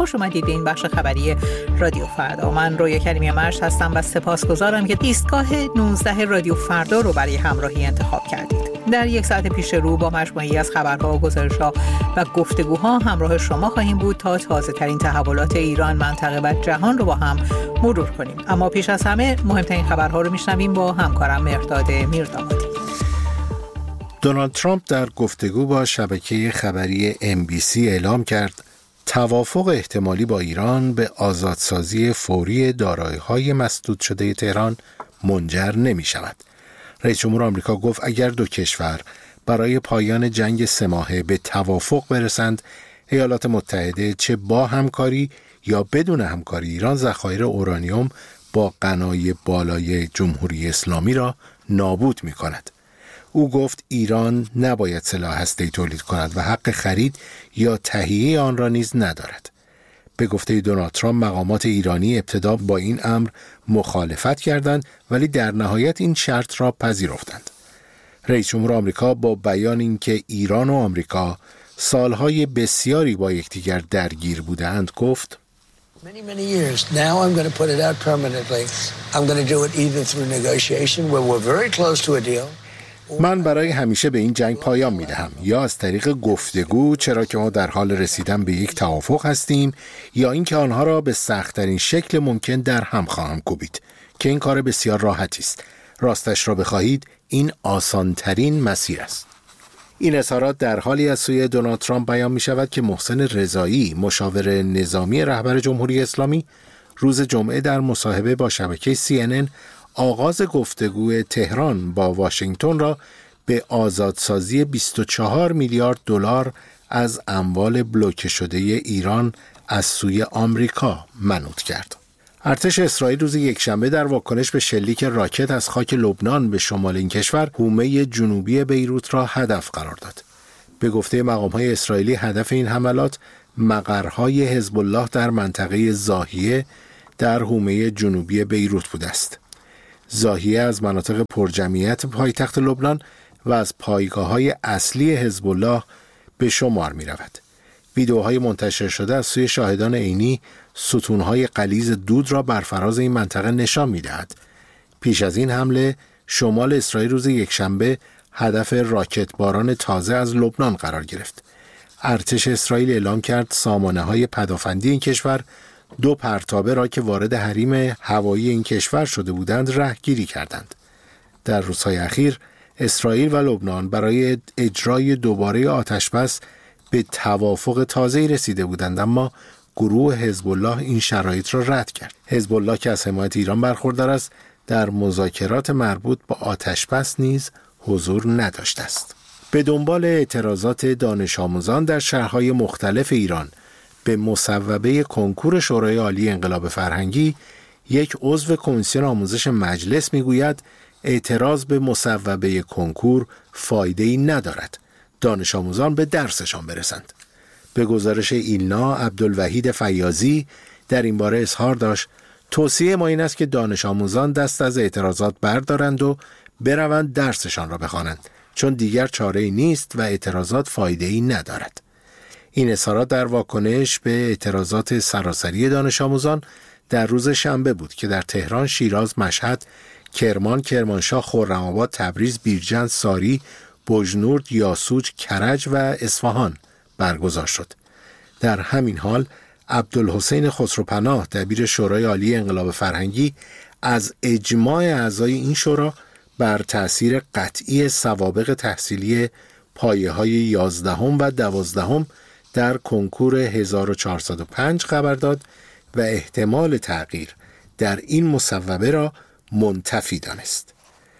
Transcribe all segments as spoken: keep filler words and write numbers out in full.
خوش اومدید به این بخش خبری رادیو فردا. من رویا کریمی مرش هستم و سپاسگزارم که ایستگاه نوزده رادیو فردا رو برای همراهی انتخاب کردید. در یک ساعت پیش رو با مجموعه‌ای از خبرها و گزارش‌ها و گفتگوها همراه شما خواهیم بود تا تازه‌ترین تحولات ایران، منطقه و جهان رو با هم مرور کنیم. اما پیش از همه مهمترین خبرها رو میشنویم با همکارم مهرداد میردامادی. دونالد ترامپ در گفتگو با شبکه خبری ام بی سی اعلام کرد توافق احتمالی با ایران به آزادسازی فوری دارایی‌های مسدود شده تهران منجر نمی‌شود. رئیس جمهور آمریکا گفت اگر دو کشور برای پایان جنگ سه ماهه به توافق برسند، ایالات متحده چه با همکاری یا بدون همکاری ایران ذخایر اورانیوم با غنای بالای جمهوری اسلامی را نابود می‌کند. او گفت ایران نباید سلاح هسته‌ای تولید کند و حق خرید یا تهیه آن را نیز ندارد. به گفته دونالد ترامپ مقامات ایرانی ابتدا با این امر مخالفت کردند ولی در نهایت این شرط را پذیرفتند. رئیس جمهور آمریکا با بیان اینکه ایران و آمریکا سالهای بسیاری با یکدیگر درگیر بودند گفت Many, many years. Now I'm going to put it out permanently. I'm going to do it either through negotiation where we're very close to a deal. من برای همیشه به این جنگ پایان میدهم، یا از طریق گفتگو چرا که ما در حال رسیدن به یک توافق هستیم، یا اینکه آنها را به سخت‌ترین شکل ممکن در هم خواهم کوبید که این کار بسیار راحتی است. راستش را بخواهید این آسان‌ترین مسیر است. این اظهارات در حالی از سوی دونالد ترامپ بیان می شود که محسن رضایی، مشاور نظامی رهبر جمهوری اسلامی، روز جمعه در مصاحبه با شبکه سی ان ان آغاز گفتگو تهران با واشنگتن را به آزادسازی بیست و چهار میلیارد دلار از اموال بلوکه شده ایران از سوی آمریکا منوط کرد. ارتش اسرائیل روز یکشنبه در واکنش به شلیک راکت از خاک لبنان به شمال این کشور حومه جنوبی بیروت را هدف قرار داد. به گفته مقام‌های اسرائیلی هدف این حملات مقرهای حزب الله در منطقه زاهیه در حومه جنوبی بیروت بوده است. زاهیه از مناطق پرجمعیت پایتخت لبنان و از پایگاه‌های اصلی حزب الله به شمار می‌رود. ویدئوهای منتشر شده از سوی شاهدان عینی ستونهای غلیظ دود را بر فراز این منطقه نشان می‌دهد. پیش از این حمله شمال اسرائیل روز یکشنبه هدف راکت باران تازه از لبنان قرار گرفت. ارتش اسرائیل اعلام کرد سامانه‌های پدافندی این کشور دو پرتابه را که وارد حریم هوایی این کشور شده بودند رهگیری کردند. در روزهای اخیر اسرائیل و لبنان برای اجرای دوباره آتشبس به توافق تازه‌ای رسیده بودند، اما گروه حزب الله این شرایط را رد کرد. حزب الله که از حمایت ایران برخوردار است در مذاکرات مربوط با آتشبس نیز حضور نداشته است. به دنبال اعتراضات دانش آموزان در شهرهای مختلف ایران به مصوبه کنکور شورای عالی انقلاب فرهنگی، یک عضو کمیسیون آموزش مجلس میگوید اعتراض به مصوبه کنکور فایده‌ای ندارد. دانش آموزان به درسشان برسند. به گزارش ایلنا، عبدالوحید فیاضی در این باره اظهار داشت توصیه ما این است که دانش آموزان دست از اعتراضات بردارند و بروند درسشان را بخوانند، چون دیگر چاره‌ای نیست و اعتراضات فایده‌ای ندارد. این اظهارات در واکنش به اعتراضات سراسری دانش آموزان در روز شنبه بود که در تهران، شیراز، مشهد، کرمان، کرمانشاه، خرم‌آباد، تبریز، بیرجند، ساری، بوجنورد، یاسوج، کرج و اصفهان برگزار شد. در همین حال عبدالحسین خسروپناه دبیر شورای عالی انقلاب فرهنگی از اجماع اعضای این شورا بر تأثیر قطعی سوابق تحصیلی پایه‌های یازدهم و دوازدهم در کنکور هزار و چهارصد و پنج خبر داد و احتمال تغییر در این مصوبه را منتفی دانست.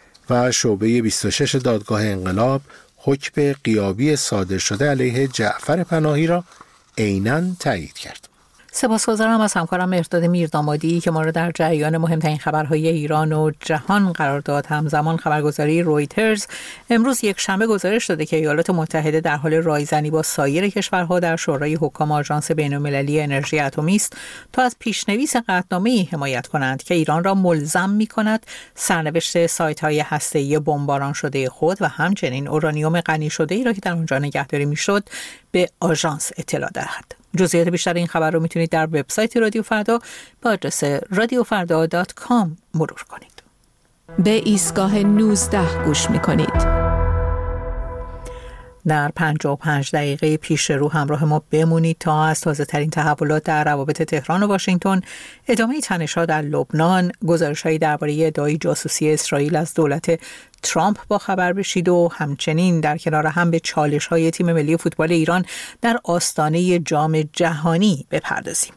و شعبه بیست و شش دادگاه انقلاب حکم غیابی صادر شده علیه جعفر پناهی را عیناً تایید کرد. سپاسگزارم از همکارم مهرداد میردامادی که ما را در جریان مهمترین خبرهای ایران و جهان قرار داد. همزمان خبرگزاری رویترز امروز یک شنبه گزارش داده که ایالات متحده در حال رایزنی با سایر کشورها در شورای حکام آژانس بین‌المللی انرژی اتمی است تا از پیشنویس قطعنامه‌ای حمایت کنند که ایران را ملزم می‌کند سرنوشت سایت‌های هسته‌ای بمباران شده خود و همچنین اورانیوم غنی شده‌ای را که در آنجا نگهداری می‌شد به آژانس اطلاع دهد. جزئیات بیشتر این خبر رو میتونید در وبسایت رادیو فردا با آدرس رادیو فردا دات کام مرور کنید. به ایستگاه نوزده گوش میکنید. در پنجاه و پنج دقیقه پیش رو همراه ما بمونید تا از تازه ترین تحولات در روابط تهران و واشنگتن، ادامه تنش‌ها در لبنان، گزارش‌هایی درباره ادعای جاسوسی اسرائیل از دولت ترامپ با خبر بشید و همچنین در کنار هم به چالش‌های تیم ملی فوتبال ایران در آستانه جام جهانی بپردازیم.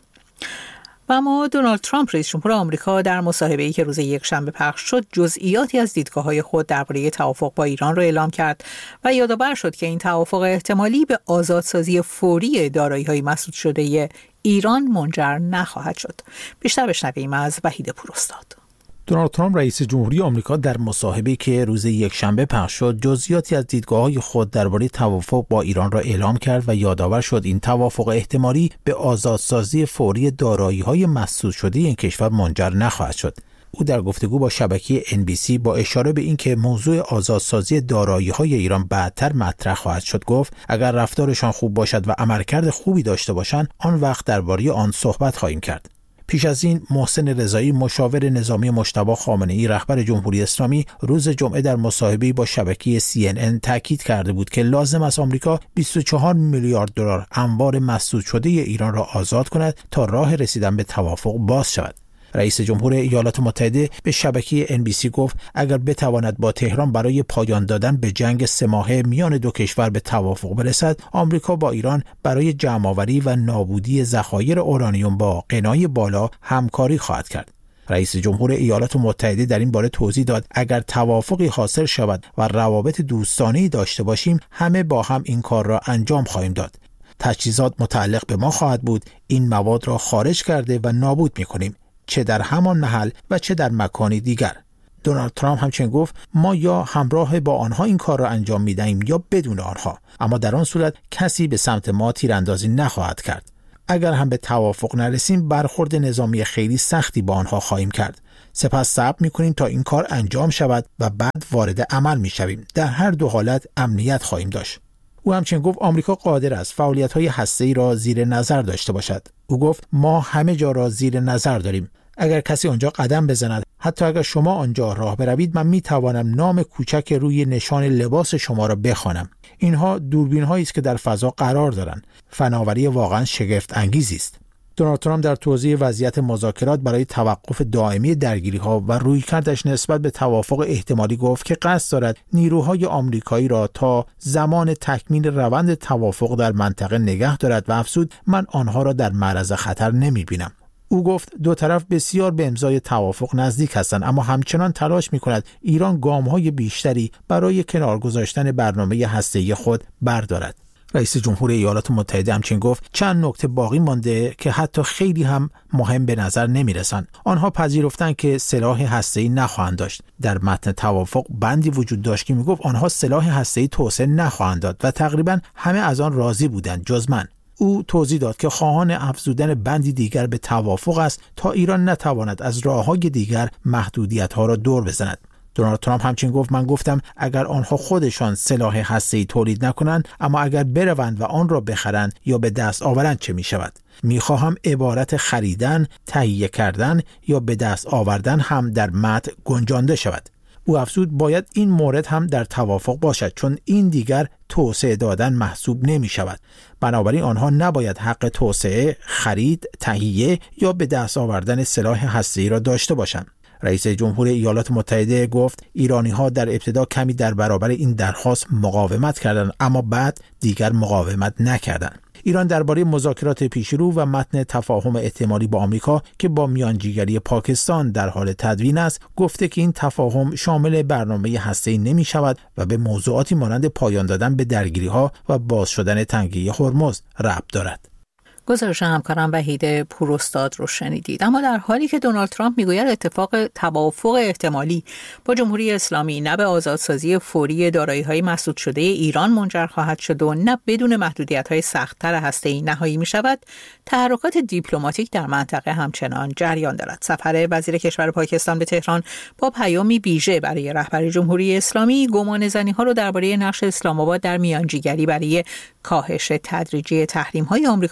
و اما دونالد ترامپ رئیس جمهور آمریکا در مصاحبه‌ای که روز یکشنبه پخش شد جزئیاتی از دیدگاه‌های خود درباره توافق با ایران را اعلام کرد و یادآور شد که این توافق احتمالی به آزادسازی فوری دارایی‌های مسدود شده ایران منجر نخواهد شد. بیشتر بشنویم از وحید پوراستاد. دونالد ترامپ رئیس جمهوری آمریکا در مصاحبه‌ای که روز یکشنبه پخش شد جزئیاتی از دیدگاه‌های خود درباره توافق با ایران را اعلام کرد و یادآور شد این توافق احتمالی به آزادسازی فوری دارایی‌های مسدود شده این کشور منجر نخواهد شد. او در گفتگو با شبکه ان بی سی با اشاره به اینکه موضوع آزادسازی دارایی‌های ایران بعدتر مطرح خواهد شد گفت اگر رفتارشان خوب باشد و عملکرد خوبی داشته باشند آن وقت درباره آن صحبت خواهیم کرد. پیش از این محسن رضایی مشاور نظامی مجتبی خامنه‌ای رهبر جمهوری اسلامی روز جمعه در مصاحبه‌ای با شبکه سی ان ان تاکید کرده بود که لازم است آمریکا بیست و چهار میلیارد دلار انبار مسدود شده ایران را آزاد کند تا راه رسیدن به توافق باز شود. رئیس جمهور ایالات متحده به شبکه ان بی سی گفت اگر بتواند با تهران برای پایان دادن به جنگ سه ماهه میان دو کشور به توافق برسد، آمریکا با ایران برای جمع‌آوری و نابودی ذخایر اورانیوم با غنای بالا همکاری خواهد کرد. رئیس جمهور ایالات متحده در این باره توضیح داد اگر توافقی حاصل شود و روابط دوستانه‌ای داشته باشیم همه با هم این کار را انجام خواهیم داد. تجهیزات متعلق به ما خواهد بود، این مواد را خارج کرده و نابود می‌کنیم، چه در همان محل و چه در مکانی دیگر. دونالد ترامپ همچنین گفت ما یا همراه با آنها این کار را انجام می‌دهیم یا بدون آنها، اما در آن صورت کسی به سمت ما تیراندازی نخواهد کرد. اگر هم به توافق نرسیم برخورد نظامی خیلی سختی با آنها خواهیم کرد. سپس صبر می‌کنیم تا این کار انجام شود و بعد وارد عمل می‌شویم. در هر دو حالت امنیت خواهیم داشت. او همچنین گفت آمریکا قادر است فعالیت‌های هسته‌ای را زیر نظر داشته باشد. او گفت ما همه جا را زیر نظر داریم. اگر کسی آنجا قدم بزند، حتی اگر شما آنجا راه بروید، من می‌توانم نام کوچک روی نشان لباس شما را بخوانم. اینها دوربین‌هایی است که در فضا قرار دارند. فناوری واقعاً شگفت انگیزی است. دونالد ترامپ در توضیح وضعیت مذاکرات برای توقف دائمی درگیری‌ها و رویکردش نسبت به توافق احتمالی گفت که قصد دارد نیروهای آمریکایی را تا زمان تکمیل روند توافق در منطقه نگه دارد و افزود من آنها را در معرض خطر نمی‌بینم. او گفت دو طرف بسیار به امضای توافق نزدیک هستند اما همچنان تلاش می‌کند ایران گام‌های بیشتری برای کنار گذاشتن برنامه هسته‌ای خود بردارد. رئیس جمهور ایالات متحده همچنین گفت چند نکته باقی مانده که حتی خیلی هم مهم به نظر نمی‌رسند. آنها پذیرفتند که سلاح هسته‌ای نخواهند داشت. در متن توافق بندی وجود داشت که می‌گفت آنها سلاح هسته‌ای توسعه نخواهند داد و تقریباً همه از آن راضی بودند جز من. او توضیح داد که خواهان افزودن بندی دیگر به توافق است تا ایران نتواند از راه‌های دیگر محدودیت‌ها را دور بزند. دونالد ترامپ همچنین گفت من گفتم اگر آنها خودشان سلاح هسته‌ای تولید نکنند اما اگر بروند و آن را بخرند یا به دست آورند چه می شود؟ می خواهم عبارت خریدن، تهیه کردن یا به دست آوردن هم در متن گنجانده شود. او افزود باید این مورد هم در توافق باشد چون این دیگر توسعه دادن محسوب نمی شود. بنابراین آنها نباید حق توسعه، خرید، تهیه یا به دست آوردن سلاح هسته‌ای را داشته باشند. رئیس جمهور ایالات متحده گفت ایرانی‌ها در ابتدا کمی در برابر این درخواست مقاومت کردند اما بعد دیگر مقاومت نکردند. ایران درباره مذاکرات پیشرو و متن تفاهم احتمالی با آمریکا که با میانجیگری پاکستان در حال تدوین است گفته که این تفاهم شامل برنامه هسته‌ای نمی‌شود و به موضوعاتی مانند پایان دادن به درگیری‌ها و باز شدن تنگه هرمز ربط دارد. گزارش همکارم وحید پوراستاد رو شنیدید. اما در حالی که دونالد ترامپ میگوید اتفاق توافق احتمالی با جمهوری اسلامی نه به آزادسازی فوری دارایی‌های مسدود شده ایران منجر خواهد شد و نه بدون محدودیت‌های سخت‌تر هسته‌ای نهایی می‌شود، تحرکات دیپلماتیک در منطقه همچنان جریان دارد. سفر وزیر کشور پاکستان به تهران با پیامی ویژه برای رهبر جمهوری اسلامی گمانه‌زنی‌ها رو درباره نقش اسلام آباد در میانجیگری برای کاهش تدریجی تحریم‌های آمریکا علیه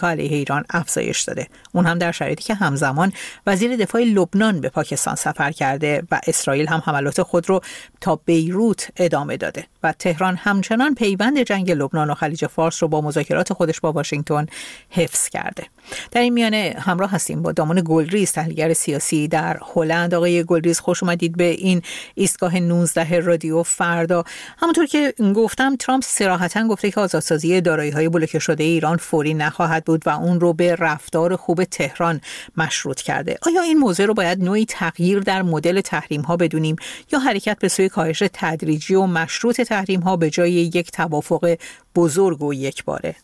ایران افزایش داده. اون هم در شرایطی که همزمان وزیر دفاع لبنان به پاکستان سفر کرده و اسرائیل هم حملات خود رو تا بیروت ادامه داده و تهران همچنان پیوند جنگ لبنان و خلیج فارس رو با مذاکرات خودش با واشنگتن حفظ کرده. در این میانه همراه هستیم با دامان گلریز، تحلیلگر سیاسی در هلند. آقای گلریز، خوش اومدید به این ایستگاه نوزده رادیو فردا. همونطور که گفتم، ترامپ صراحتاً گفته که آزادسازی دارایی‌های بلوکه شده ایران فوری نخواهد بود و اون رو به رفتار خوب تهران مشروط کرده. آیا این موضوع رو باید نوعی تغییر در مدل تحریم‌ها بدونیم یا حرکت به سوی کاهش تدریجی و مشروط تحریم‌ها به جای یک توافق بزرگ و یکباره؟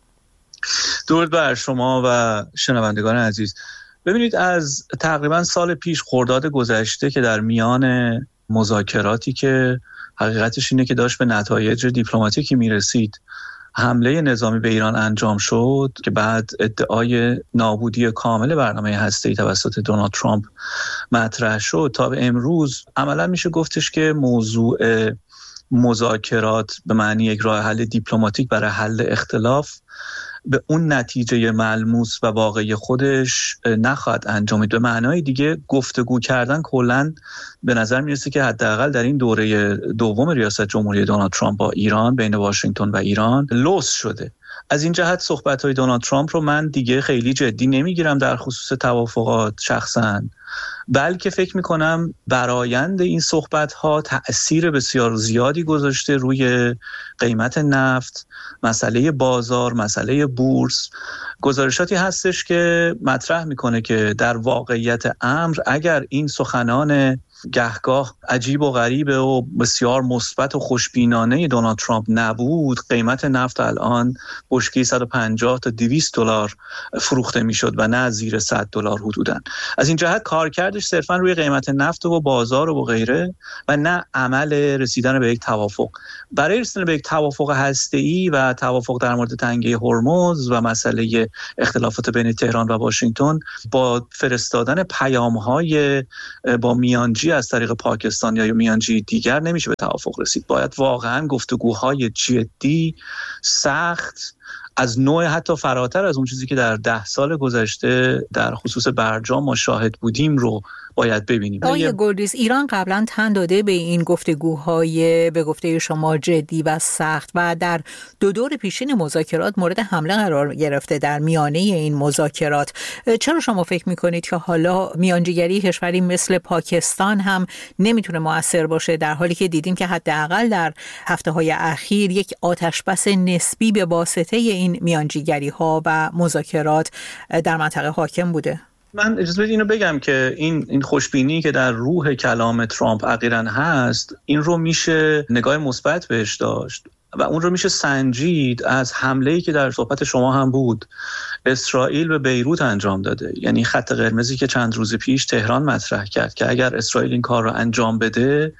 درود بر شما و شنوندگان عزیز. ببینید، از تقریبا سال پیش، خرداد گذشته، که در میان مذاکراتی که حقیقتش اینه که داشت به نتایج دیپلماتیکی میرسید، حمله نظامی به ایران انجام شد که بعد ادعای نابودی کامل برنامه هسته‌ای توسط دونالد ترامپ مطرح شد، تا به امروز عملا میشه گفتش که موضوع مذاکرات به معنی یک راه حل دیپلماتیک برای حل اختلاف به اون نتیجه ملموس و واقعی خودش نخواهد انجامید. به معنای دیگه گفتگو کردن کلاً به نظر میرسه که حداقل در این دوره دوم ریاست جمهوری دونالد ترامپ با ایران، بین واشنگتن و ایران، لوث شده. از این جهت صحبت‌های دونالد ترامپ رو من دیگه خیلی جدی نمیگیرم در خصوص توافقات شخصاً، بلکه فکر میکنم برآیند این صحبت‌ها تأثیر بسیار زیادی گذاشته روی قیمت نفت، مسئله بازار، مسئله بورس. گزارشاتی هستش که مطرح میکنه که در واقعیت امر اگر این سخنان گهگاه عجیب و غریبه و بسیار مثبت و خوشبینانه دونالد ترامپ نبود، قیمت نفت الان بشکه صد و پنجاه تا دویست دلار فروخته میشد و نه زیر صد دلار حدوداً. از این جهت کارکردش صرفاً روی قیمت نفت و بازار و غیره و نه عمل رسیدن به یک توافق. برای رسیدن به یک توافق هسته‌ای و توافق در مورد تنگه هرمز و مسئله اختلافات بین تهران و واشنگتن، با فرستادن پیام‌های با میانجی از طریق پاکستان یا میانجی دیگر نمیشه به توافق رسید. باید واقعاً گفتگوهای جدی، سخت، از نوع حتی فراتر از اون چیزی که در ده سال گذشته در خصوص برجام ما شاهد بودیم رو باید ببینیم. آقای گلریز، ایران قبلا تن داده به این گفتگوهای به گفته شما جدی و سخت و در دو دور پیشین مذاکرات مورد حمله قرار گرفته در میانه این مذاکرات. چرا شما فکر میکنید که حالا میانجیگری کشوری مثل پاکستان هم نمیتونه مؤثر باشه، در حالی که دیدیم که حداقل در هفته‌های اخیر یک آتشبس نسبی به واسطه این میانجیگری ها و مذاکرات در منطقه حاکم بوده؟ من اجازه بدید اینو بگم که این این خوشبینی که در روح کلام ترامپ اخیراً هست، این رو میشه نگاه مثبت بهش داشت و اون رو میشه سنجید از حمله‌ای که در صحبت شما هم بود اسرائیل به بیروت انجام داده. یعنی خط قرمزی که چند روز پیش تهران مطرح کرد که اگر اسرائیل این کار رو انجام بده،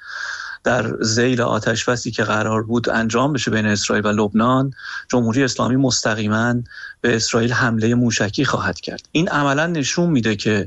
در ذیل آتشبسی که قرار بود انجام بشه بین اسرائیل و لبنان، جمهوری اسلامی مستقیما به اسرائیل حمله موشکی خواهد کرد. این عملا نشون میده که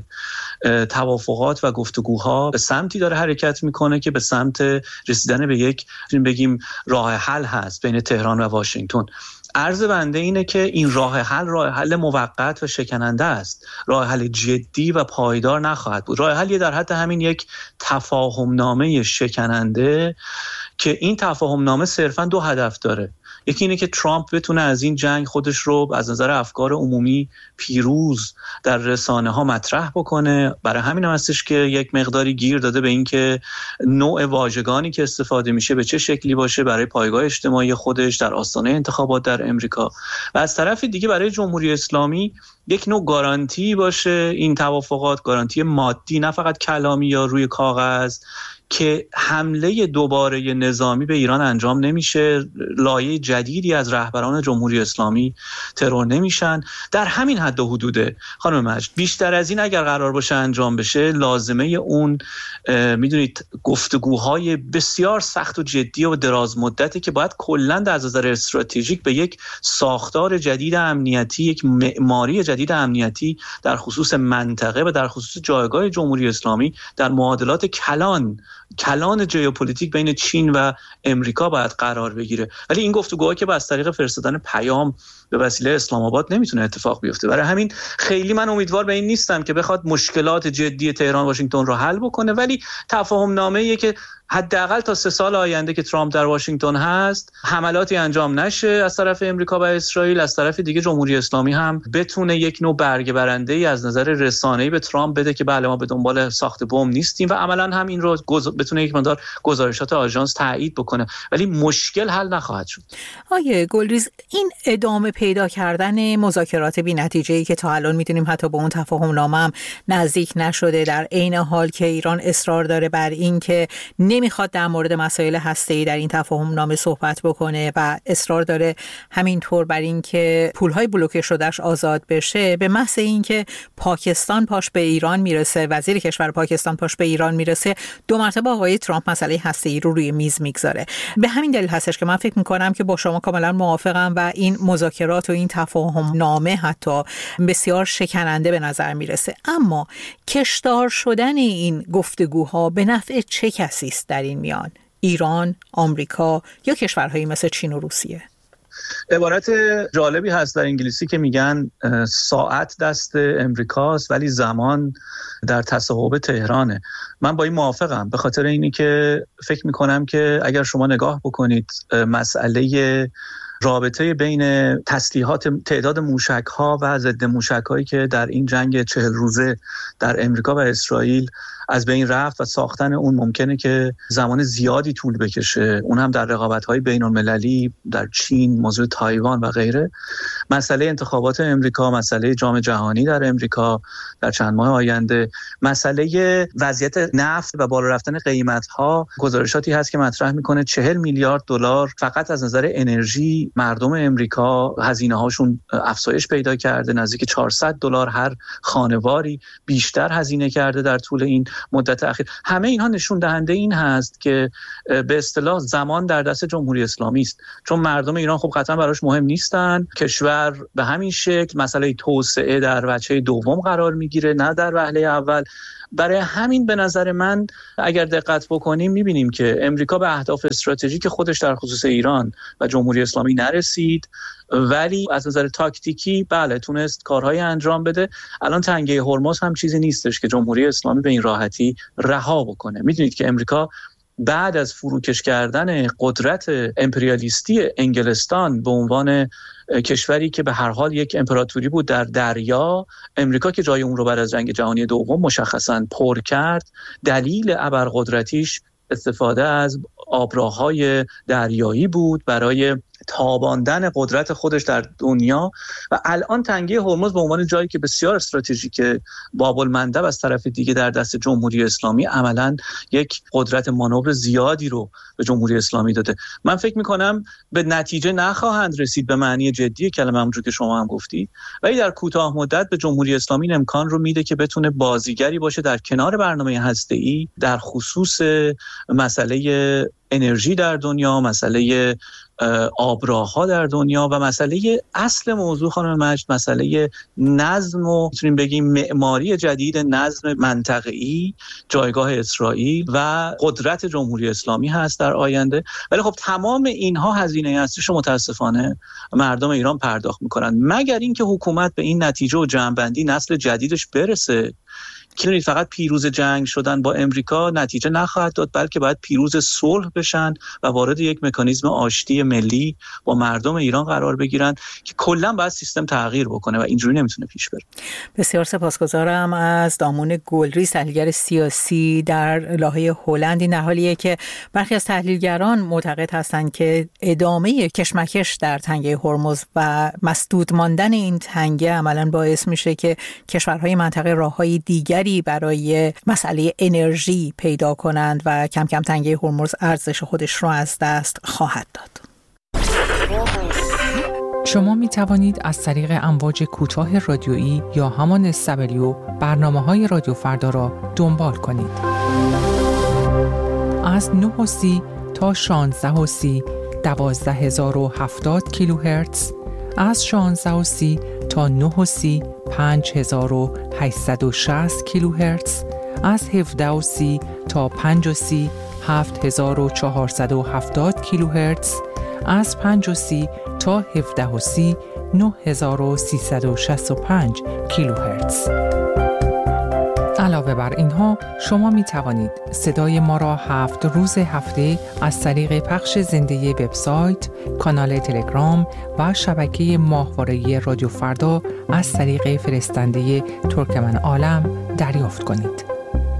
توافقات و گفتگوها به سمتی داره حرکت میکنه که به سمت رسیدن به یک بگیم راه حل هست بین تهران و واشنگتن. عرض بنده اینه که این راه حل راه حل موقت و شکننده است. راه حل جدی و پایدار نخواهد بود. راه حل در حد همین یک تفاهم نامه شکننده که این تفاهم نامه صرفاً دو هدف داره. یکی اینه که ترامپ بتونه از این جنگ خودش رو از نظر افکار عمومی پیروز در رسانه ها مطرح بکنه. برای همین هم هستش که یک مقداری گیر داده به این که نوع واژگانی که استفاده میشه به چه شکلی باشه برای پایگاه اجتماعی خودش در آستانه انتخابات در امریکا، و از طرف دیگه برای جمهوری اسلامی یک نوع گارانتی باشه، این توافقات گارانتی مادی نه فقط کلامی یا روی کاغذ، که حمله دوباره نظامی به ایران انجام نمیشه، لایه جدیدی از رهبران جمهوری اسلامی ترور نمیشن. در همین حد و حدوده خانم مجد. بیشتر از این اگر قرار باشه انجام بشه، لازمه اون میدونید گفتگوهای بسیار سخت و جدی و دراز مدتی که باید کلاً از نظر استراتژیک به یک ساختار جدید امنیتی، یک معماری جدید امنیتی در خصوص منطقه و در خصوص جایگاه جمهوری اسلامی در معادلات کلان کلان ژئوپلیتیک بین چین و امریکا باید قرار بگیره. ولی این گفتگوها که با از طریق فرستادن پیام به وسیله اسلام آباد نمیتونه اتفاق بیفته. برای همین خیلی من امیدوار به این نیستم که بخواد مشکلات جدی تهران واشنگتن رو حل بکنه، ولی تفاهم نامه‌ایه که حداقل تا سه سال آینده که ترامپ در واشنگتن هست حملاتی انجام نشه از طرف امریکا و اسرائیل، از طرف دیگه جمهوری اسلامی هم بتونه یک نوع برگه برنده‌ای از نظر رسانه‌ای به ترامپ بده که بله ما به دنبال ساخت بمب نیستیم و عملاً هم این رو گز... بتونه یک مقدار گزارشات آژانس تایید بکنه، ولی مشکل حل نخواهد شد. آیه گلریز، این ادامه پیدا کردن مذاکرات بی‌نتیجه‌ای که تا الان می‌دونیم حتی به اون تفاهم نامه هم نزدیک نشده، در عین حال که ایران اصرار داره بر این که نمیخواد در مورد مسائل هسته‌ای در این تفاهم نامه صحبت بکنه و اصرار داره همینطور بر این که پولهای بلوکه شدهش آزاد بشه، به محض این که پاکستان پاش به ایران میرسه، وزیر کشور پاکستان پاش به ایران میرسه، دو مرتبه آقای ترامپ مسئله هسته‌ای رو روی میز میگذاره. به همین دلیل هستش که من فکر میکنم که با شما کاملا موافقم و این مذاکرات و این تفاهم نامه حتی بسیار شکننده به نظر میرسه. اما کشدار شدن این گفتگوها به نفع چه کسی است در این میان؟ ایران، آمریکا یا کشورهایی مثل چین و روسیه؟ عبارت جالبی هست در انگلیسی که میگن ساعت دست امریکاست ولی زمان در تصاحب تهرانه. من با این موافقم، به خاطر اینی که فکر میکنم که اگر شما نگاه بکنید مسئله رابطه بین تسلیحات تعداد موشک‌ها و ضد موشک‌هایی که در این جنگ چهل روزه در امریکا و اسرائیل از بین رفت و ساختن اون ممکنه که زمان زیادی طول بکشه، اون هم در رقابت‌های بین‌المللی در چین، موضوع تایوان و غیره. مسئله انتخابات امریکا، مسئله جام جهانی در امریکا در چند ماه آینده، مسئله وضعیت نفت و بالا رفتن قیمت‌ها. گزارشاتی هست که مطرح می‌کنه چهل میلیارد دلار فقط از نظر انرژی مردم امریکا هزینه‌هاشون افزایش پیدا کرده، نزدیک چهارصد دلار هر خانواری بیشتر هزینه کرده در طول این مدت اخیر. همه اینها نشون دهنده این هست که به اصطلاح زمان در دست جمهوری اسلامی است، چون مردم ایران خب قطعا براش مهم نیستن، کشور به همین شکل مسئله توسعه در وجه دوم قرار میگیره نه در وهله اول. برای همین به نظر من اگر دقت بکنیم میبینیم که امریکا به اهداف استراتژیک خودش در خصوص ایران و جمهوری اسلامی نرسید، ولی از نظر تاکتیکی بله تونست کارهای انجام بده. الان تنگه هرمز هم چیزی نیستش که جمهوری اسلامی به این راحتی رها بکنه. میدونید که امریکا بعد از فروکش کردن قدرت امپریالیستی انگلستان به عنوان کشوری که به هر حال یک امپراتوری بود در دریا، امریکا که جای اون رو بعد از جنگ جهانی دوم مشخصاً پر کرد، دلیل ابرقدرتیش استفاده از آبراهای دریایی بود برای تاباندن قدرت خودش در دنیا. و الان تنگه هرمز به عنوان جایی که بسیار استراتژیک باب المندب از طرف دیگه در دست جمهوری اسلامی عملاً یک قدرت مانور زیادی رو به جمهوری اسلامی داده. من فکر میکنم به نتیجه نخواهند رسید به معنی جدی کلمه، همونجور که شما هم گفتید، ولی در کوتاه مدت به جمهوری اسلامی امکان رو میده که بتونه بازیگری باشه در کنار برنامه هسته‌ای در خصوص مسئله انرژی در دنیا، مسئله آبراها در دنیا و مسئله اصل موضوع خانم مجد، مسئله نظم و میتونیم بگیم معماری جدید نظم منطقه‌ای، جایگاه اسرائیل و قدرت جمهوری اسلامی هست در آینده. ولی خب تمام اینها هزینه هستش متاسفانه مردم ایران پرداخت میکنن، مگر اینکه حکومت به این نتیجه و جمع‌بندی نسل جدیدش برسه که فقط پیروز جنگ شدن با امریکا نتیجه نخواهد داد، بلکه باید پیروز صلح بشن و وارد یک مکانیزم آشتی ملی با مردم ایران قرار بگیرن که کلا باید سیستم تغییر بکنه و اینجوری نمیتونه پیش بره. بسیار سپاسگزارم از دامون گلریز، تحلیلگر سیاسی در لاهه هلند. این در حالیه که برخی از تحلیلگران معتقد هستند که ادامه کشمکش در تنگه هرمز و مسدود ماندن این تنگه عملاً باعث میشه که کشورهای منطقه راههای دیگر برای مسئله انرژی پیدا کنند و کم کم تنگه هرمز ارزش خودش رو از دست خواهد داد. شما می توانید از طریق امواج کوتاه رادیویی یا همان اس دبلیو برنامه‌های رادیو فردا را دنبال کنید. از نه و سی تا شانزده و سی دوازده هزار و هفتاد کیلوهرتز، از شانزده و سی تا نه و سی پنج هزار و هشتصد و شصت کیلوهرتز، از هفده و سی تا پنج و سی هفت هزار و چهارصد و هفتاد کیلوهرتز، از پنج و سی تا هفده و سی نه هزار و سیصد و شصت و پنج کیلوهرتز. علاوه بر اینها شما می توانید صدای ما را هفت روز هفته از طریق پخش زنده وبسایت، کانال تلگرام و شبکه ماهواره رادیو فردا از طریق فرستنده ترکمن عالم دریافت کنید.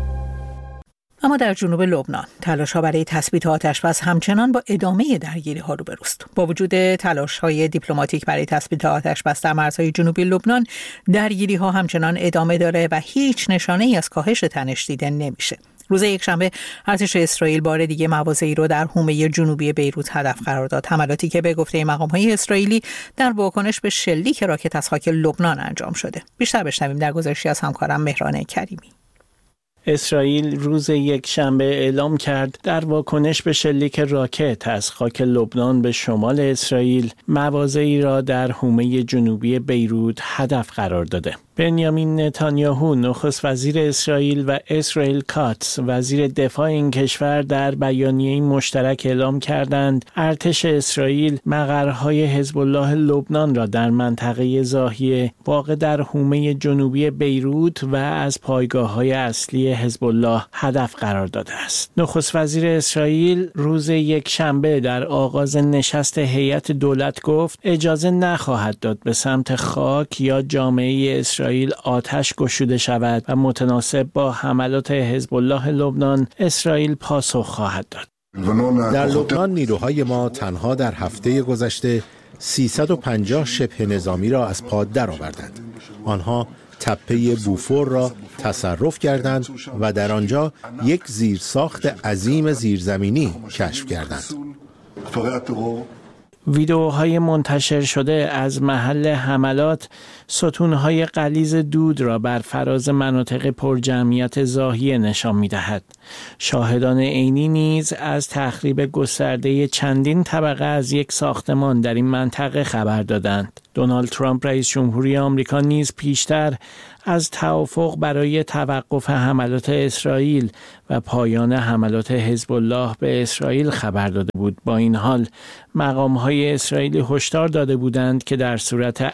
اما در جنوب لبنان تلاش‌ها برای تثبیت آتش‌بس همچنان با ادامه درگیری‌ها روبروست. با وجود تلاش‌های دیپلماتیک برای تثبیت آتش‌بس در مرزهای جنوبی لبنان، درگیری‌ها همچنان ادامه داره و هیچ نشانه‌ای از کاهش تنش دیده نمیشه. روز یکشنبه ارتش اسرائیل بار دیگه مواضعی رو در حومه جنوبی بیروت هدف قرار داد. حملاتی که به گفته مقام‌های اسرائیلی در واکنش به شلیک راکت از خاک لبنان انجام شده. بیشتر بشنویم در گزارشی از همکارم مهران کریمی. اسرائیل روز یکشنبه اعلام کرد در واکنش به شلیک راکت از خاک لبنان به شمال اسرائیل مواضعی را در حومه جنوبی بیروت هدف قرار داده. بنیامین نتانیاهو نخست وزیر اسرائیل و اسرائیل کاتس وزیر دفاع این کشور در بیانیه مشترک اعلام کردند ارتش اسرائیل مقرهای حزب الله لبنان را در منطقه زاهیه واقع در حومه جنوبی بیروت و از پایگاه‌های اصلی حزب الله هدف قرار داده است. نخست وزیر اسرائیل روز یکشنبه در آغاز نشست هیئت دولت گفت اجازه نخواهد داد به سمت خاک یا جامعه اسرائیل اسرائیل آتش گشوده شود و متناسب با حملات حزب الله لبنان اسرائیل پاسخ خواهد داد. در لبنان نیروهای ما تنها در هفته گذشته سیصد و پنجاه شبه نظامی را از پا درآوردند. آنها تپه بوفور را تصرف کردند و در آنجا یک زیرساخت عظیم زیرزمینی کشف کردند. ویدئوهای منتشر شده از محل حملات ستونهای غلیظ دود را بر فراز مناطق پرجمعیت زاهیه نشان می‌دهد. شاهدان عینی نیز از تخریب گسترده چندین طبقه از یک ساختمان در این منطقه خبر دادند. دونالد ترامپ رئیس جمهوری آمریکا نیز پیشتر از توافق برای توقف حملات اسرائیل و پایان حملات حزب الله به اسرائیل خبر داده بود. با این حال مقام‌های اسرائیلی هشدار داده بودند که در صورت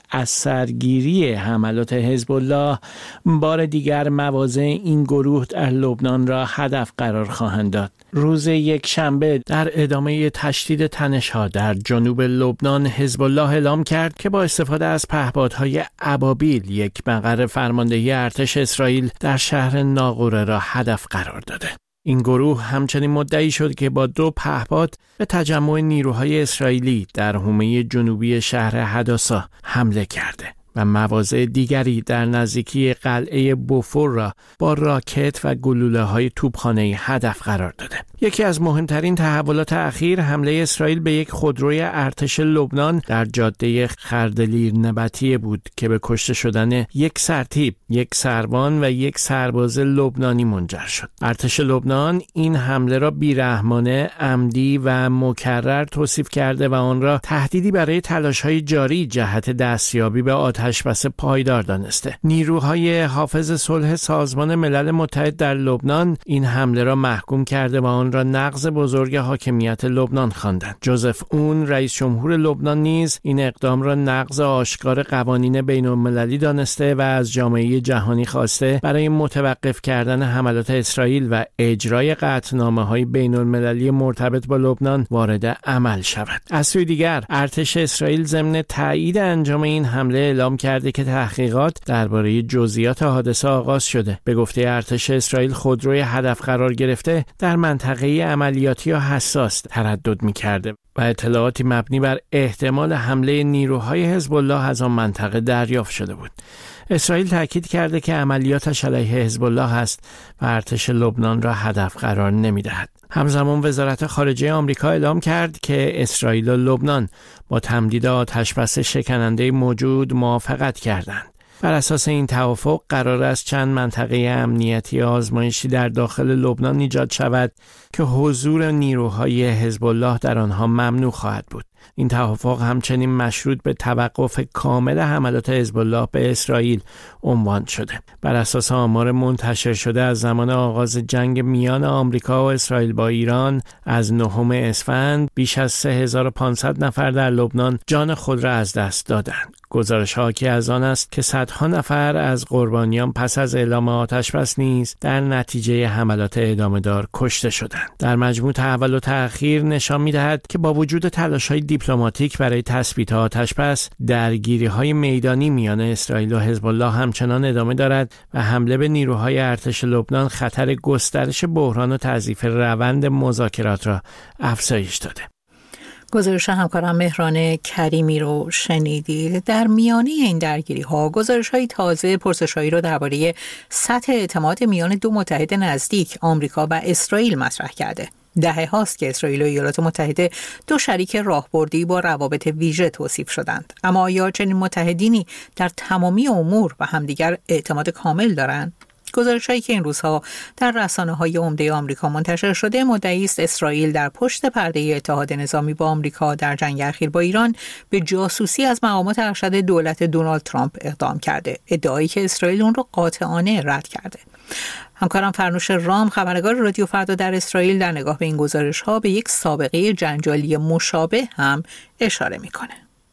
اثرگیری حملات حزب الله بار دیگر مواضع این گروه در لبنان را هدف قرار خواهند داد. روز یکشنبه در ادامه تشدید تنش‌ها در جنوب لبنان حزب الله اعلام کرد که با استفاده از پهپادهای ابابیل یک مقر فرماندهی ارتش اسرائیل در شهر ناقوره را هدف قرار داده. این گروه همچنین مدعی شد که با دو پهپاد به تجمع نیروهای اسرائیلی در حومه جنوبی شهر حداسا حمله کرده و مواضع دیگری در نزدیکی قلعه بوفور را با راکت و گلوله‌های توپخانه‌ای هدف قرار داده. یکی از مهمترین تحولات اخیر حمله اسرائیل به یک خودروی ارتش لبنان در جاده خردلیر نبطیه بود که به کشته شدن یک سرتیپ، یک سروان و یک سرباز لبنانی منجر شد. ارتش لبنان این حمله را بیرحمانه، عمدی و مکرر توصیف کرده و آن را تهدیدی برای تلاش‌های جاری جهت دستیابی به آتشبس پایدار دانسته. نیروهای حافظ صلح سازمان ملل متحد در لبنان این حمله را محکوم کرده و آن را نقض بزرگ حاکمیت لبنان خواندند. جوزف اون رئیس جمهور لبنان نیز این اقدام را نقض آشکار قوانین بین‌المللی دانسته و از جامعه جهانی خواسته برای متوقف کردن حملات اسرائیل و اجرای قطعنامه‌های بین‌المللی مرتبط با لبنان وارد عمل شود. از سوی دیگر ارتش اسرائیل ضمن تایید انجام این حمله اعلام کرده که تحقیقات درباره جزئیات حادثه آغاز شده. به گفته ارتش اسرائیل خودروی هدف قرار گرفته در منطقه عملیاتی یا حساس تردد می‌کرده و اطلاعاتی مبنی بر احتمال حمله نیروهای حزب الله از آن منطقه دریافت شده بود. اسرائیل تاکید کرده که عملیاتش علیه حزب الله است و ارتش لبنان را هدف قرار نمی‌دهد. همزمان وزارت خارجه آمریکا اعلام کرد که اسرائیل و لبنان با تمدید آتشبس شکننده موجود موافقت کردند. بر اساس این توافق قرار است چند منطقه امنیتی آزمایشی در داخل لبنان ایجاد شود که حضور نیروهای حزب الله در آنها ممنوع خواهد بود. این توافق همچنین مشروط به توقف کامل حملات حزب الله به اسرائیل عنوان شده. بر اساس آمار منتشر شده از زمان آغاز جنگ میان آمریکا و اسرائیل با ایران از نهم اسفند بیش از سه هزار و پانصد نفر در لبنان جان خود را از دست دادند. گزارش حاکی از آن است که صدها نفر از قربانیان پس از اعلام آتشبس نیز در نتیجه حملات ادامه‌دار کشته شدند. در مجموع تحول و تأخیر نشان می‌دهد که با وجود تلاش‌های دیپلماتیک برای تثبیت آتشبس، درگیری‌های میدانی میان اسرائیل و حزب الله همچنان ادامه دارد و حمله به نیروهای ارتش لبنان خطر گسترش بحران و تضعیف روند مذاکرات را افزایش داده. گزارش همکارم مهران کریمی رو شنیدید. در میانه این درگیری ها گزارش های تازه پرسش‌هایی رو درباره سطح اعتماد میان دو متحد نزدیک آمریکا و اسرائیل مطرح کرده. دهه هاست که اسرائیل و ایالات متحده دو شریک راهبردی با روابط ویژه توصیف شدند. اما آیا چنین متحدینی در تمامی امور به همدیگر اعتماد کامل دارند؟ گزارش‌هایی که این روزها در رسانه‌های عمده آمریکا منتشر شده مدعی است اسرائیل در پشت پرده اتحاد نظامی با آمریکا در جنگ اخیر با ایران به جاسوسی از مقامات ارشد دولت دونالد ترامپ اقدام کرده، ادعایی که اسرائیل اون رو قاطعانه رد کرده. همکارم فرنوش رام خبرنگار رادیو فردا در اسرائیل در نگاه به این گزارش‌ها به یک سابقه جنجالی مشابه هم اشاره می‌کنه.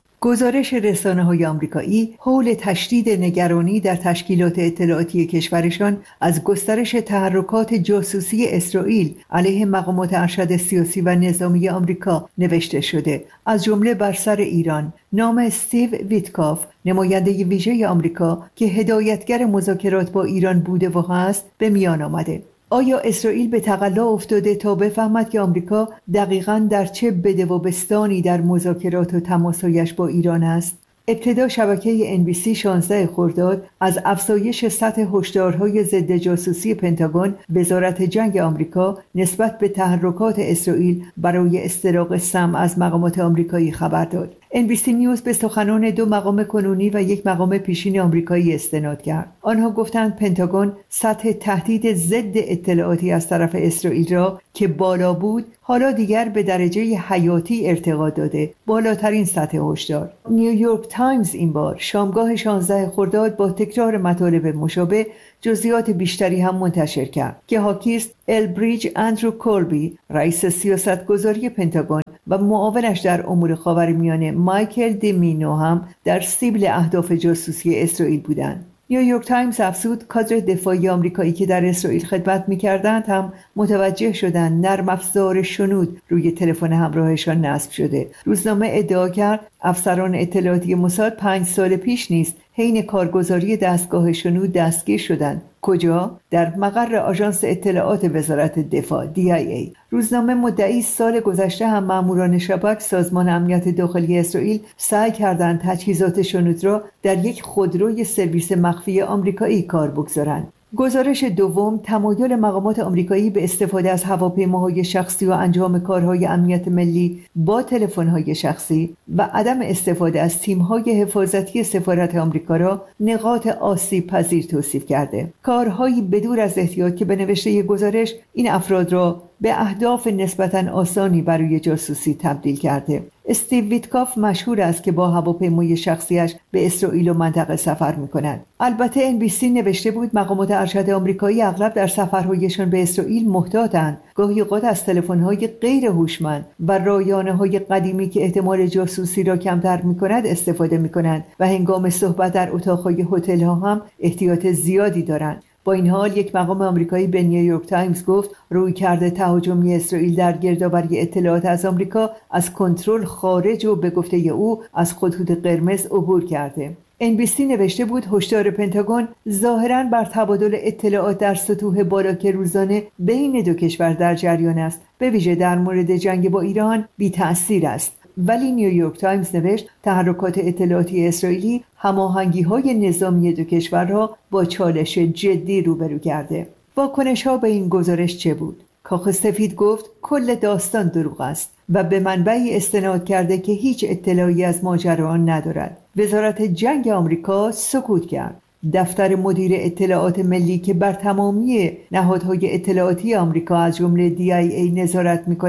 گزارش رسانه‌های آمریکایی حول تشدید نگرانی در تشکیلات اطلاعاتی کشورشان از گسترش تحرکات جاسوسی اسرائیل علیه مقامات ارشد سیاسی و نظامی آمریکا نوشته شده، از جمله بر سر ایران. نام استیو ویتکاف، نماینده ویژه آمریکا که هدایتگر مذاکرات با ایران بوده و هست، به میان آمده. آیا اسرائیل به تقلا افتاده تا بفهمد که آمریکا دقیقاً در چه بده و بستانی در مذاکرات و تماسهایش با ایران است؟ ابتدا شبکه ان بی سی شانزده خرداد از افزایش سطح هشدارهای ضد جاسوسی پنتاگون وزارت جنگ آمریکا نسبت به تحرکات اسرائیل برای استراق سمع از مقامات آمریکایی خبر داد. ان بی سی نیوز به سخنان دو مقام کنونی و یک مقام پیشین آمریکایی استناد کرد. آنها گفتند پنتاگون سطح تهدید ضد اطلاعاتی از طرف اسرائیل را که بالا بود حالا دیگر به درجه حیاتی ارتقا داده، بالاترین سطح هشدار. نیویورک تایمز این بار شامگاه شانزده خرداد با تکرار مطالب مشابه جزئیات بیشتری هم منتشر کرد که حاکیست البریج اندرو کوربی، رئیس سیاستگذاری پنتاگون و معاونش در امور خاورمیانه مایکل دیمینو هم در سیبل اهداف جاسوسی اسرائیل بودند. نیویورک تایمز افزود کادر دفاعی آمریکایی که در اسرائیل خدمت می‌کردند هم متوجه شدند نرم افزار شنود روی تلفن همراهشان نصب شده. روزنامه ادعا کرد افسران اطلاعاتی موساد پنج سال پیش نیست حین کارگزاری دستگاه شنود دستگیر شدند. کجا؟ در مقر آژانس اطلاعات وزارت دفاع دی آی ای. روزنامه مدعی سال گذشته هم ماموران شباک سازمان امنیت داخلی اسرائیل سعی کردند تجهیزات شنود را در یک خودروی سرویس مخفی آمریکایی کار بگذارند. گزارش دوم تمایل مقامات آمریکایی به استفاده از هواپیماهای شخصی و انجام کارهای امنیت ملی با تلفن‌های شخصی و عدم استفاده از تیم‌های حفاظتی سفارت آمریکا را نقاط آسیب پذیر توصیف کرده. کارهایی بدور از احتیاط که به نوشته گزارش این افراد را به اهداف نسبتاً آسانی برای جاسوسی تبدیل کرده. استیو ویتکاف مشهور است که با هواپیمای شخصیش به اسرائیل و منطقه سفر می‌کند. البته ان بی سی نوشته بود مقامات ارشد آمریکایی اغلب در سفرهایشان به اسرائیل محتاطند. گاهی اوقات از تلفن‌های غیر هوشمند و رایانه‌های قدیمی که احتمال جاسوسی را کمتر می‌کند استفاده می‌کنند و هنگام صحبت در اتاق‌های هتل‌ها هم احتیاط زیادی دارند. با این حال یک مقام آمریکایی به نیویورک تایمز گفت رویکرد تهاجمی اسرائیل در گردآوری اطلاعات از آمریکا از کنترل خارج و به گفته او از خطوط قرمز عبور کرده. ان بی سی نوشته بود هشدار پنتاگون ظاهراً بر تبادل اطلاعات در سطوح بالا که روزانه بین دو کشور در جریان است، به ویژه در مورد جنگ با ایران بی تأثیر است. ولی نیویورک تایمز نوشت تحرکات اطلاعاتی اسرائیلی هماهنگی‌های نظامی دو کشور را با چالش جدی روبرو کرده. واکنش‌ها به این گزارش چه بود؟ کاخ سفید گفت کل داستان دروغ است و به منبعی استناد کرده که هیچ اطلاعی از ماجرا ندارد. وزارت جنگ آمریکا سکوت کرد. دفتر مدیر اطلاعات ملی که بر تمامی نهادهای اطلاعاتی آمریکا از جمله دی آی ای نظارت می‌کند،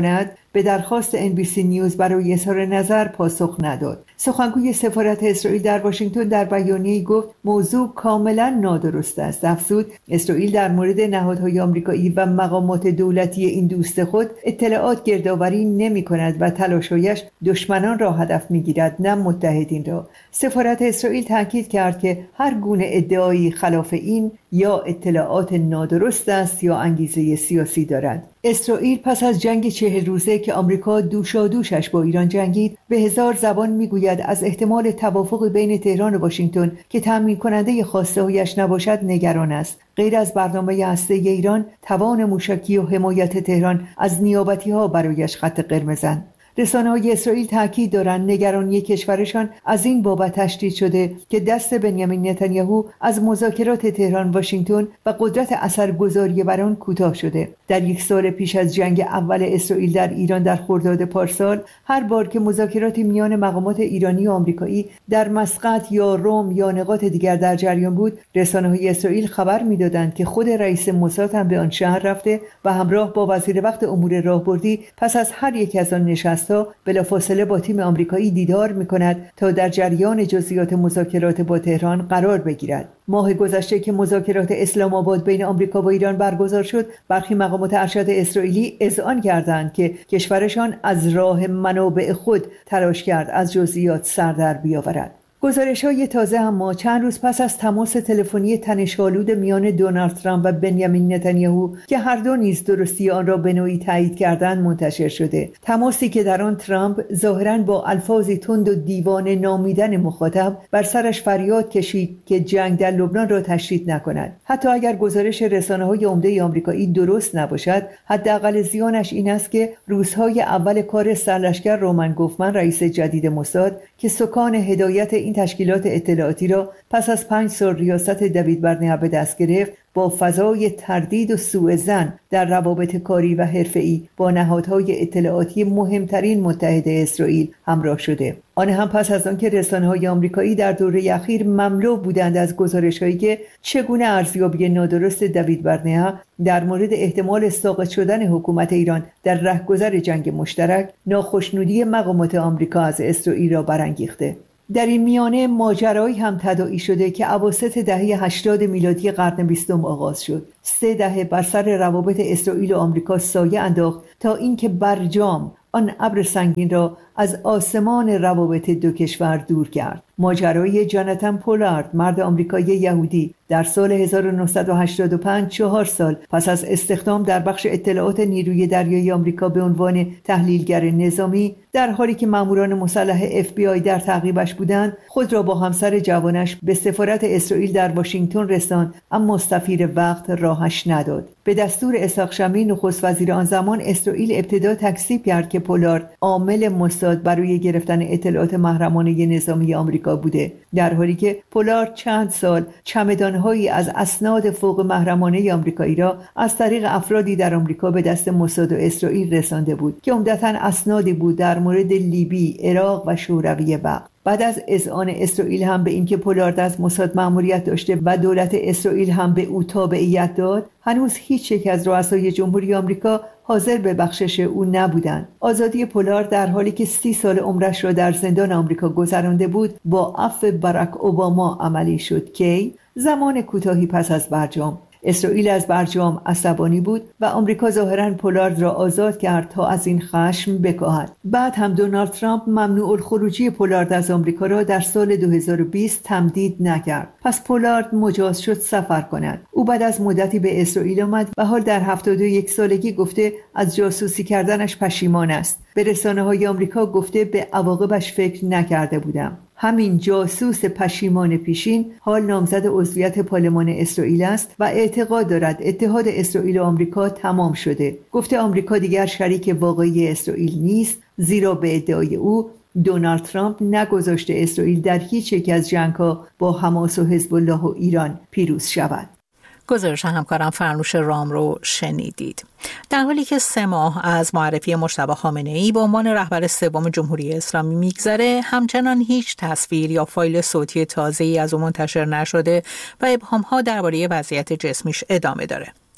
به درخواست ان بی سی نیوز برای اظهار نظر پاسخ نداد. سخنگوی سفارت اسرائیل در واشنگتن در بیانیه‌ای گفت موضوع کاملا نادرست است. افزود اسرائیل در مورد نهادهای آمریکایی و مقامات دولتی این دوست خود اطلاعات گردآوری نمی‌کند و تلاش‌هایش دشمنان را هدف می‌گیرد نه متحدین را. سفارت اسرائیل تاکید کرد که هر گونه ادعایی خلاف این یا اطلاعات نادرست است یا انگیزه سیاسی دارد. اسرائیل پس از جنگ چهل روزه که آمریکا دوشادوشش با ایران جنگید به هزار زبان میگوید از احتمال توافق بین تهران و واشنگتن که تامین کننده خواسته‌هایش نباشد نگران است. غیر از برنامه هسته‌ای ایران، توان موشکی و حمایت تهران از نیابتی‌ها برایش خط قرمزند. رسانه‌های اسرائیل تاکید دارند نگرانی کشورشان از این بابت تشدید شده که دست بنیامین نتانیاهو از مذاکرات تهران واشنگتن و قدرت اثرگذاری بر آن کوتاه شده. در یک سال پیش از جنگ اول اسرائیل در ایران در خرداد پارسال، هر بار که مذاکراتی میان مقامات ایرانی و آمریکایی در مسقط یا روم یا نقاط دیگر در جریان بود، رسانه‌های اسرائیل خبر می‌دادند که خود رئیس موساد هم به آن شهر رفته و همراه با وزیر وقت امور راهبردی پس از هر یک از آن نشست بلافاصله با تیم آمریکایی دیدار می‌کند تا در جریان جزئیات مذاکرات با تهران قرار بگیرد. ماه گذشته که مذاکرات اسلام آباد بین آمریکا و ایران برگزار شد، برخی مقامات ارشد اسرائیلی اذعان کردند که کشورشان از راه منابع خود تلاش کرد از جزئیات سر در بیاورد. گزارش‌های تازه اما چند روز پس از تماس تلفنی تنش‌آلود میان دونالد ترامپ و بنیامین نتانیاهو که هر دو نیز درستی آن را به نوعی تایید کردند منتشر شده. تماسی که در آن ترامپ ظاهراً با الفاظی تند و دیوانه نامیدن مخاطب بر سرش فریاد کشید که جنگ در لبنان را تشدید نکند. حتی اگر گزارش رسانه‌های عمده آمریکایی درست نباشد، حداقل زیانش این است که روزهای اول کار سرلشکر رومن گوفمن رئیس جدید موساد که سکان هدایت این تشکیلات اطلاعاتی را پس از پنج سال ریاست دوید برنیا به دست گرفت، با فضای تردید و سوء ظن در روابط کاری و حرفه‌ای با نهادهای اطلاعاتی مهمترین متحد اسرائیل همراه شده. آن هم پس از آنکه رسانه‌های آمریکایی در دوره اخیر مملو بودند از گزارش‌هایی که چگونه ارزیابی نادرست دوید برنیا در مورد احتمال ساقط شدن حکومت ایران در رهگذر جنگ مشترک ناخشنودی مقامات آمریکا از اسرائیل را برانگیخته. در این میانه ماجرایی هم تداعی شده که اواسط دهه هشتاد میلادی قرن بیستم آغاز شد. سه دهه بر سر روابط اسرائیل و آمریکا سایه انداخت تا اینکه برجام آن ابر سنگین را از آسمان روابط دو کشور دور کرد. ماجرای جاناتان پولارد، مرد آمریکایی یهودی، در سال هزار و نهصد و هشتاد و پنج، چهار سال پس از استخدام در بخش اطلاعات نیروی دریایی آمریکا به عنوان تحلیلگر نظامی، در حالی که ماموران مسلح اف بی آی در تعقیبش بودند، خود را با همسر جوانش به سفارت اسرائیل در واشنگتن رساند، اما سفیر وقت راهش نداد. به دستور اسحاق شمعی نخست وزیر آن زمان، اسرائیل ابتدا تکذیب کرد که پولارد عامل موساد برای گرفتن اطلاعات محرمانه نظامی آمریکا بوده، در حالی که پولارد چند سال چمدانهایی از اسناد فوق محرمانه آمریکایی را از طریق افرادی در آمریکا به دست موساد و اسرائیل رسانده بود که عمدتاً اسنادی بود در مورد لیبی، عراق و شوروی وقت. بعد از اذعان اسرائیل هم به اینکه پولارد از موساد مأموریت داشته و دولت اسرائیل هم به او تابعیت داد، هنوز هیچ یک از رؤسای جمهوری آمریکا حاضر به بخشش او نبودند. آزادی پولارد در حالی که سی سال عمرش را در زندان آمریکا گذرانده بود، با عفو باراک اوباما عملی شد که زمان کوتاهی پس از برجام. اسرائیل از برجام عصبانی بود و آمریکا ظاهراً پولارد را آزاد کرد تا از این خشم بکاهد. بعد هم دونالد ترامپ ممنوع الخروجی پولارد از آمریکا را در سال دو هزار و بیست تمدید نکرد. پس پولارد مجاز شد سفر کند. او بعد از مدتی به اسرائیل آمد و حال در هفتاد و یک سالگی گفته از جاسوسی کردنش پشیمان است. به رسانه‌های آمریکا گفته به عواقبش فکر نکرده بودم. همین جاسوس پشیمان پیشین حال نامزد عضویت پارلمان اسرائیل است و اعتقاد دارد اتحاد اسرائیل و آمریکا تمام شده. گفته آمریکا دیگر شریک واقعی اسرائیل نیست، زیرا به ادعای او دونالد ترامپ نگذاشته اسرائیل در هیچ یک از جنگ‌ها با حماس و حزب الله و ایران پیروز شود. گزارش همکارم فرنوش رام رو شنیدید. در حالی که سه ماه از معرفی مجتبی خامنه‌ای به عنوان رهبر سوم جمهوری اسلامی میگذره، همچنان هیچ تصویر یا فایل صوتی تازه‌ای از او منتشر نشده و ابهام‌ها درباره وضعیت جسمیش ادامه داره.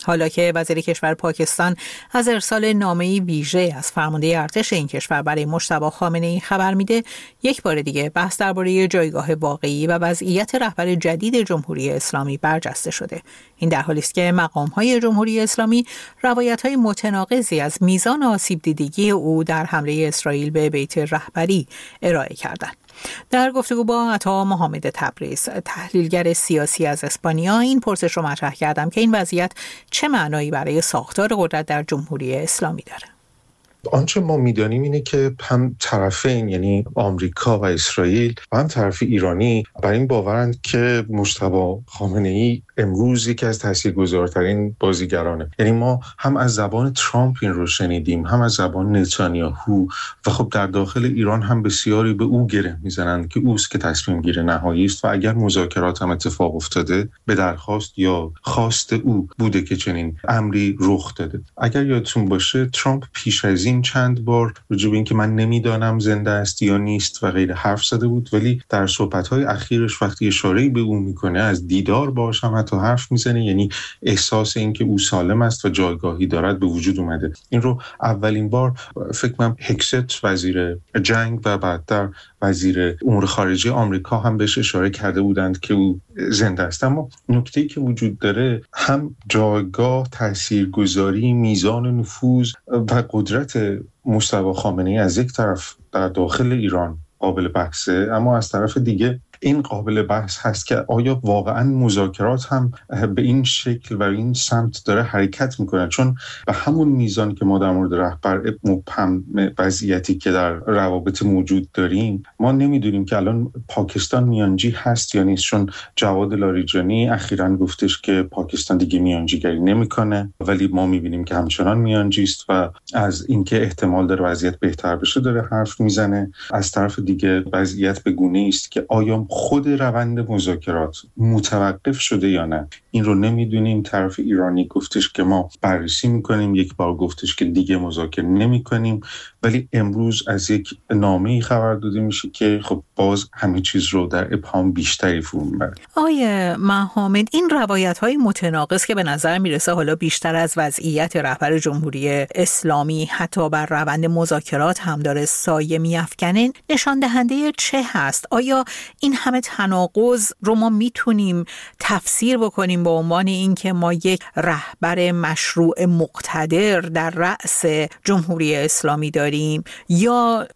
حالا که وزیر کشور پاکستان از ارسال نامه‌ای ویژه از فرمانده ارتش این کشور برای مجتبی خامنه‌ای خبر میده، یک بار دیگه بحث درباره جایگاه واقعی و وضعیت رهبر جدید جمهوری اسلامی برجسته شده. این در حالی است که مقام‌های جمهوری اسلامی روایت‌های متناقضی از میزان آسیب دیدگی او در حمله اسرائیل به بیت رهبری ارائه کردند. در گفتگو با عطا محمد تبریز، تحلیلگر سیاسی از اسپانیا، این پرسش رو مطرح کردم که این وضعیت چه معنایی برای ساختار قدرت در جمهوری اسلامی داره. آنچه ما میدانیم اینه که هم طرفین، یعنی آمریکا و اسرائیل و هم طرف ایرانی، بر این باورند که مجتبی خامنه‌ای امروز یکی از تاثیرگذارترین بازیگرانه. یعنی ما هم از زبان ترامپ این رو شنیدیم، هم از زبان نتانیاهو، و خب در داخل ایران هم بسیاری به او گره میزنند که اوست که تصمیم گیر نهایی است و اگر مذاکرات هم اتفاق افتاده به درخواست یا خواست او بوده که چنین امری رخ داده. اگر یادتون باشه ترامپ پیش از این چند بار راجع به این که من نمیدانم زنده است یا نیست و غیره حرف زده بود، ولی در صحبت‌های اخیرش وقتی اشاره‌ای به او میکنه از دیدار باهاش هم حتی حرف میزنه، یعنی احساس این که او سالم است و جایگاهی دارد به وجود اومده. این رو اولین بار فکر کنم هکست وزیر جنگ و بعدتر وزیر امور خارجه آمریکا هم بهش اشاره کرده بودند که او زنده است. اما نکته‌ای که وجود داره هم جایگاه، تاثیرگذاری، میزان نفوذ و قدرت مجتبی خامنه‌ای از یک طرف در داخل ایران قابل بحثه، اما از طرف دیگه این قابل بحث هست که آیا واقعا مذاکرات هم به این شکل و این سمت داره حرکت میکنه، چون به همون میزان که ما در مورد رهبر مبهم وضعیتی که در روابط موجود داریم، ما نمیدونیم که الان پاکستان میانجی هست یا نیست، چون جواد لاریجانی اخیراً گفتش که پاکستان دیگه میانجیگری نمیکنه، ولی ما میبینیم که همچنان میانجی است و از اینکه احتمال داره وضعیت بهتر بشه داره حرف میزنه. از طرف دیگه وضعیت به گونه‌ای است که آیا خود روند مذاکرات متوقف شده یا نه، این رو نمیدونیم. طرف ایرانی گفتش که ما بررسی میکنیم، یک بار گفتش که دیگه مذاکره نمیکنیم، ولی امروز از یک نامه‌ای خبر داده میشه که خب باز همه چیز رو در ابهام بیشتری فرو میبره. آیه محمد، این روایت‌های متناقض که به نظر میرسه حالا بیشتر از وضعیت رهبر جمهوری اسلامی حتی بر روند مذاکرات هم داره سایه میافکنه، نشان دهنده چه هست؟ آیا این همه تناقض رو ما میتونیم تفسیر بکنیم به عنوان این که ما یک رهبر مشروع مقتدر در رأس جمهوری اسلامی داریم، یا